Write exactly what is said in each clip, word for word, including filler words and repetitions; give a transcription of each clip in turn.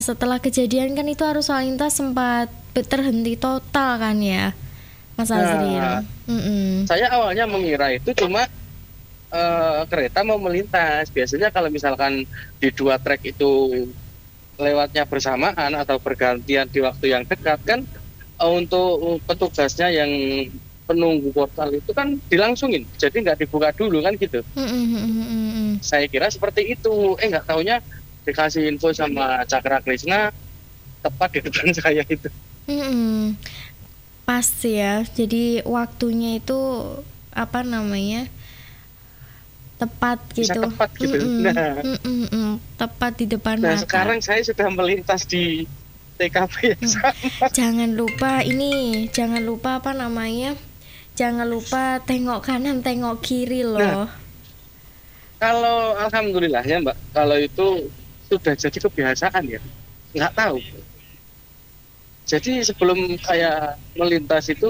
setelah kejadian kan itu arus lalu lintas sempat terhenti total kan ya, Mas Azril. Nah, Mm-mm. saya awalnya mengira itu cuma uh, kereta mau melintas. Biasanya kalau misalkan di dua trek itu lewatnya bersamaan atau bergantian di waktu yang dekat kan, uh, untuk petugasnya yang penunggu portal itu kan dilangsungin, jadi nggak dibuka dulu kan gitu. Mm-mm. Saya kira seperti itu, eh nggak taunya dikasih info sama Cakra Krishna tepat di depan saya itu. Mm-mm. Pasti ya, jadi waktunya itu apa namanya tepat Bisa gitu. tepat gitu. Mm-mm. Nah, Mm-mm. Tepat di depan nah mata. sekarang saya sudah melintas di T K P yang sama. Jangan lupa ini, jangan lupa apa namanya, jangan lupa tengok kanan, tengok kiri loh. Nah, kalau alhamdulillah ya Mbak, kalau itu sudah jadi kebiasaan ya, nggak tahu. Jadi sebelum kayak melintas itu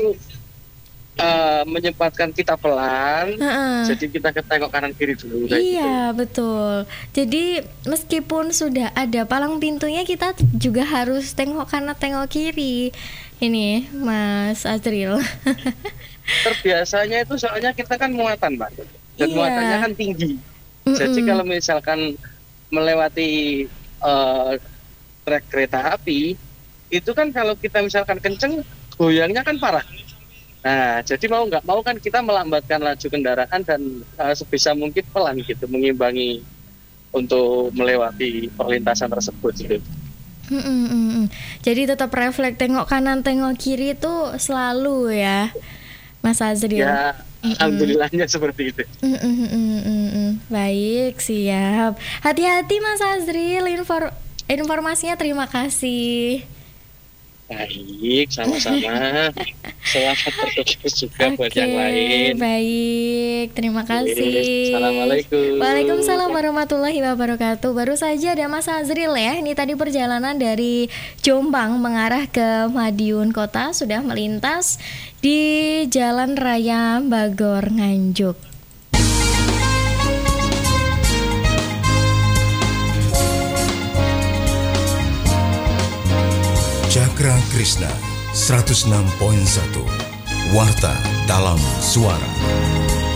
uh, menyempatkan kita pelan, Uh-uh. jadi kita ke tengok kanan kiri dulu. Iya gitu. betul. Jadi meskipun sudah ada palang pintunya, kita juga harus tengok kanan, tengok kiri. Ini Mas Azril. Terbiasanya itu soalnya kita kan muatan Mbak, dan Iya. muatannya kan tinggi. Mm-mm. Jadi kalau misalkan melewati uh, trek kereta api, itu kan kalau kita misalkan kenceng, goyangnya kan parah. Nah, jadi mau nggak mau kan kita melambatkan laju kendaraan dan uh, sebisa mungkin pelan gitu, mengimbangi untuk melewati perlintasan tersebut gitu. Mm-mm. Jadi tetap refleks tengok kanan, tengok kiri itu selalu ya, Mas Azril. Ya, alhamdulillahnya seperti itu. Mm-mm. Baik, siap. Hati-hati Mas Azril, infor- informasinya terima kasih. Baik, sama-sama. Selamat bertugas juga buat Oke, yang lain. baik, terima kasih. Assalamualaikum. Waalaikumsalam warahmatullahi wabarakatuh. Baru saja ada Mas Azril ya. Ini tadi perjalanan dari Jombang mengarah ke Madiun Kota, sudah melintas di Jalan Raya Bagor Nganjuk. Cakra Krishna seratus enam koma satu Warta dalam Suara.